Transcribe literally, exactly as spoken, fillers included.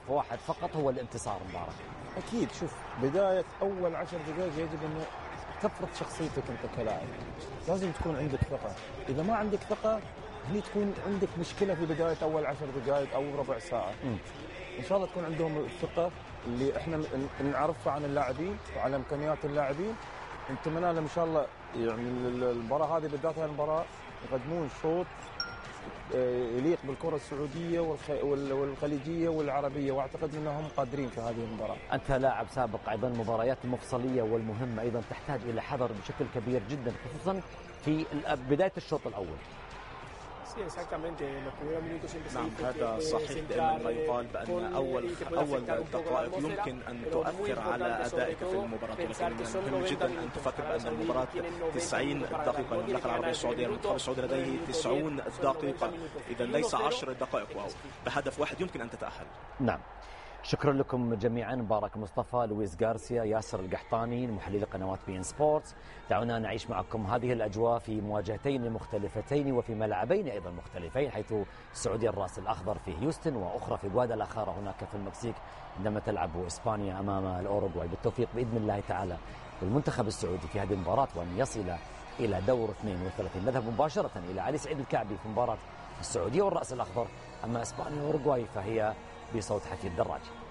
واحد فقط هو الانتصار مبارك. أكيد. شوف، بداية أول عشر دقائق يجب أن تفرض شخصيتك أنت كلاعب، لازم تكون عندك ثقة. إذا ما عندك ثقة هني تكون عندك مشكلة في بداية أول عشر دقائق أو ربع ساعة. م. إن شاء الله تكون عندهم الثقة اللي إحنا نعرفها عن اللاعبين وعن إمكانيات اللاعبين. نتمنى لهم إن شاء الله يعني المباراة هذه بالذات المباراة يقدمون شوط يليق بالكرة السعودية والخليجية والعربية، واعتقد انهم قادرين في هذه المباراة. انت لاعب سابق، ايضا مباريات المفصلية والمهمة ايضا تحتاج الى حذر بشكل كبير جدا، خصوصا في بداية الشوط الاول. نعم، هذا صحيح. دائما ما يقال بأن أول أول دقائق يمكن أن تؤثر على أدائك في المباراة، ولكن مهم جدا أن تفكر بأن المباراة تسعين دقيقة. المملكة العربية السعودية، المنتخب السعودي لديه تسعون دقيقة، إذا ليس عشر دقائق، واو، بهدف واحد يمكن أن تتأهل. نعم، شكرا لكم جميعا. مبارك مصطفى، لويس غارسيا، ياسر القحطاني، محلل قنوات بي ان سبورتس. دعونا نعيش معكم هذه الأجواء في مواجهتين مختلفتين وفي ملعبين أيضا مختلفين، حيث السعودية الرأس الأخضر في هيوستن وأخرى في غوادالاخارا هناك في المكسيك، عندما تلعب إسبانيا أمام الأوروغواي. بالتوفيق بإذن الله تعالى للمنتخب السعودي في هذه المباراة وأن يصل إلى دور اثنين وثلاثين. نذهب مباشرة إلى علي سعيد الكعبي في مباراة السعودية والرأس الأخضر. أما إسبانيا وأوروغواي فهي بصوت حكي الدراجي.